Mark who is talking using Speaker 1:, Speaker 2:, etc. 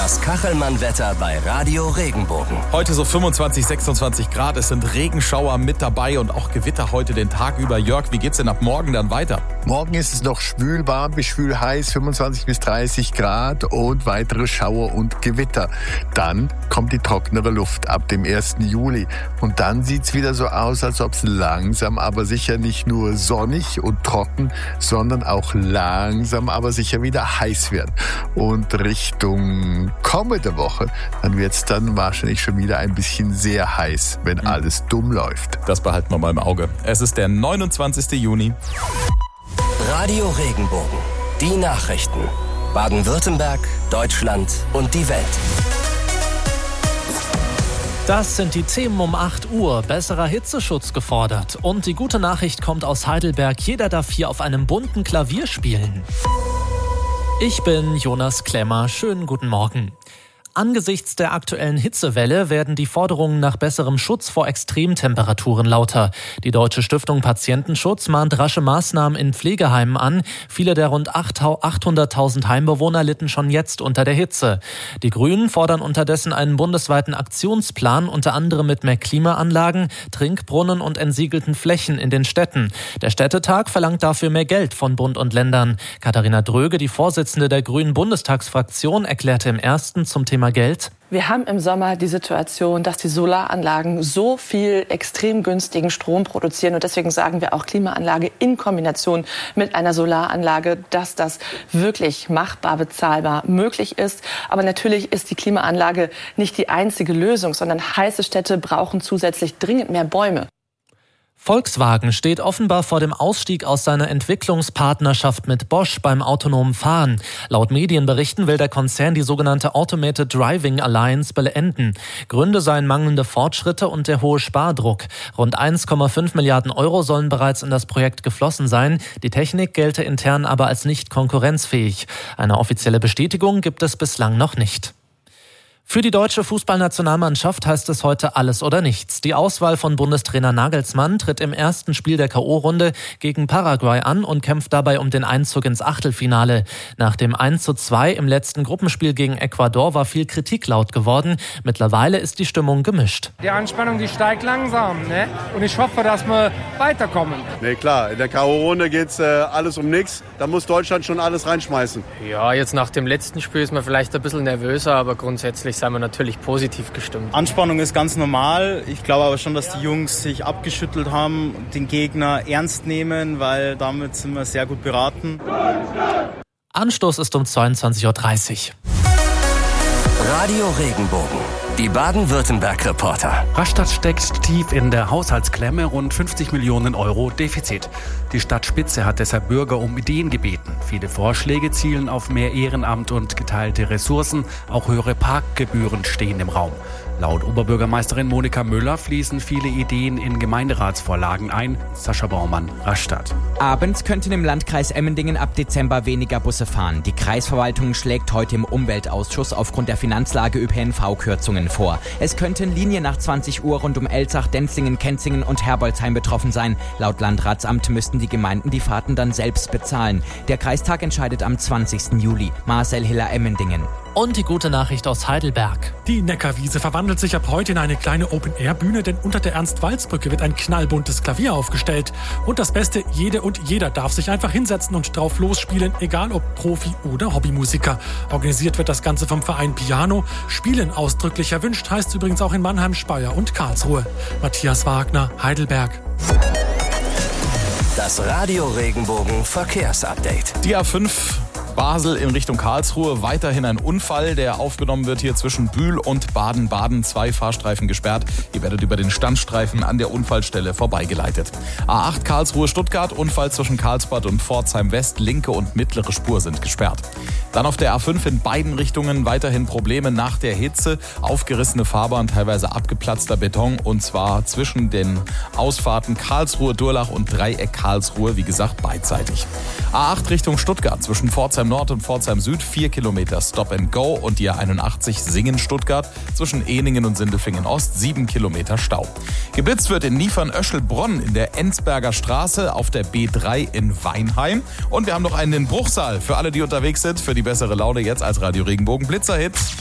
Speaker 1: Das Kachelmann-Wetter bei Radio Regenbogen.
Speaker 2: Heute so 25, 26 Grad. Es sind Regenschauer mit dabei und auch Gewitter heute den Tag über. Jörg, wie geht's denn ab morgen dann weiter?
Speaker 3: Morgen ist es noch schwül warm bis schwül heiß, 25 bis 30 Grad und weitere Schauer und Gewitter. Dann kommt die trockenere Luft ab dem 1. Juli. Und dann sieht's wieder so aus, als ob es langsam, aber sicher nicht nur sonnig und trocken, sondern auch langsam, aber sicher wieder heiß wird. Und Richtung kommende Woche, dann wird's dann wahrscheinlich schon wieder ein bisschen sehr heiß, wenn alles dumm läuft.
Speaker 2: Das behalten wir mal im Auge. Es ist der 29. Juni.
Speaker 1: Radio Regenbogen. Die Nachrichten. Baden-Württemberg, Deutschland und die Welt.
Speaker 4: Das sind die Themen um 8 Uhr. Besserer Hitzeschutz gefordert. Und die gute Nachricht kommt aus Heidelberg. Jeder darf hier auf einem bunten Klavier spielen. Ich bin Jonas Klemmer. Schönen guten Morgen. Angesichts der aktuellen Hitzewelle werden die Forderungen nach besserem Schutz vor Extremtemperaturen lauter. Die Deutsche Stiftung Patientenschutz mahnt rasche Maßnahmen in Pflegeheimen an. Viele der rund 800.000 Heimbewohner litten schon jetzt unter der Hitze. Die Grünen fordern unterdessen einen bundesweiten Aktionsplan, unter anderem mit mehr Klimaanlagen, Trinkbrunnen und entsiegelten Flächen in den Städten. Der Städtetag verlangt dafür mehr Geld von Bund und Ländern. Katharina Dröge, die Vorsitzende der Grünen Bundestagsfraktion, erklärte im ersten zum Thema Geld:
Speaker 5: Wir haben im Sommer die Situation, dass die Solaranlagen so viel extrem günstigen Strom produzieren. Und deswegen sagen wir auch Klimaanlage in Kombination mit einer Solaranlage, dass das wirklich machbar, bezahlbar möglich ist. Aber natürlich ist die Klimaanlage nicht die einzige Lösung, sondern heiße Städte brauchen zusätzlich dringend mehr Bäume.
Speaker 4: Volkswagen steht offenbar vor dem Ausstieg aus seiner Entwicklungspartnerschaft mit Bosch beim autonomen Fahren. Laut Medienberichten will der Konzern die sogenannte Automated Driving Alliance beenden. Gründe seien mangelnde Fortschritte und der hohe Spardruck. Rund 1,5 Milliarden Euro sollen bereits in das Projekt geflossen sein. Die Technik gelte intern aber als nicht konkurrenzfähig. Eine offizielle Bestätigung gibt es bislang noch nicht. Für die deutsche Fußballnationalmannschaft heißt es heute alles oder nichts. Die Auswahl von Bundestrainer Nagelsmann tritt im ersten Spiel der K.O.-Runde gegen Paraguay an und kämpft dabei um den Einzug ins Achtelfinale. Nach dem 1:2 im letzten Gruppenspiel gegen Ecuador war viel Kritik laut geworden. Mittlerweile ist die Stimmung gemischt.
Speaker 6: Die Anspannung, die steigt langsam, ne? Und ich hoffe, dass wir weiterkommen.
Speaker 7: Nee, klar, in der K.O.-Runde geht's alles um nichts. Da muss Deutschland schon alles reinschmeißen.
Speaker 8: Ja, jetzt nach dem letzten Spiel ist man vielleicht ein bisschen nervöser, aber grundsätzlich sind wir natürlich positiv gestimmt.
Speaker 9: Anspannung ist ganz normal. Ich glaube aber schon, dass die Jungs sich abgeschüttelt haben, den Gegner ernst nehmen, weil damit sind wir sehr gut beraten.
Speaker 4: Anstoß ist um 22:30 Uhr.
Speaker 1: Radio Regenbogen. Die Baden-Württemberg-Reporter.
Speaker 10: Rastatt steckt tief in der Haushaltsklemme, rund 50 Millionen Euro Defizit. Die Stadtspitze hat deshalb Bürger um Ideen gebeten. Viele Vorschläge zielen auf mehr Ehrenamt und geteilte Ressourcen. Auch höhere Parkgebühren stehen im Raum. Laut Oberbürgermeisterin Monika Müller fließen viele Ideen in Gemeinderatsvorlagen ein. Sascha Baumann, Rastatt.
Speaker 11: Abends könnten im Landkreis Emmendingen ab Dezember weniger Busse fahren. Die Kreisverwaltung schlägt heute im Umweltausschuss aufgrund der Finanzlage ÖPNV-Kürzungen vor. Es könnten Linien nach 20 Uhr rund um Elzach, Denzlingen, Kenzingen und Herbolzheim betroffen sein. Laut Landratsamt müssten die Gemeinden die Fahrten dann selbst bezahlen. Der Kreistag entscheidet am 20. Juli. Marcel Hiller, Emmendingen.
Speaker 4: Und die gute Nachricht aus Heidelberg.
Speaker 12: Die Neckarwiese verwandelt sich ab heute in eine kleine Open-Air-Bühne, denn unter der Ernst-Walz-Brücke wird ein knallbuntes Klavier aufgestellt. Und das Beste, jede und jeder darf sich einfach hinsetzen und drauf losspielen, egal ob Profi oder Hobbymusiker. Organisiert wird das Ganze vom Verein Piano. Spielen ausdrücklich erwünscht heißt übrigens auch in Mannheim, Speyer und Karlsruhe. Matthias Wagner, Heidelberg.
Speaker 1: Das Radio Regenbogen Verkehrsupdate.
Speaker 2: Die A5 Basel in Richtung Karlsruhe, weiterhin ein Unfall, der aufgenommen wird hier zwischen Bühl und Baden-Baden. 2 Fahrstreifen gesperrt. Ihr werdet über den Standstreifen an der Unfallstelle vorbeigeleitet. A8 Karlsruhe-Stuttgart, Unfall zwischen Karlsbad und Pforzheim West. Linke und mittlere Spur sind gesperrt. Dann auf der A5 in beiden Richtungen weiterhin Probleme nach der Hitze. Aufgerissene Fahrbahn, teilweise abgeplatzter Beton, und zwar zwischen den Ausfahrten Karlsruhe-Durlach und Dreieck Karlsruhe, wie gesagt, beidseitig. A8 Richtung Stuttgart zwischen Pforzheim Nord und Pforzheim Süd 4 Kilometer Stop and Go und die A81 Singen-Stuttgart zwischen Ehningen und Sindelfingen Ost 7 Kilometer Stau. Geblitzt wird in Niefern-Öschelbronn in der Enzberger Straße auf der B3 in Weinheim. Und wir haben noch einen in Bruchsal für alle, die unterwegs sind. Für die bessere Laune jetzt als Radio Regenbogen Blitzerhit.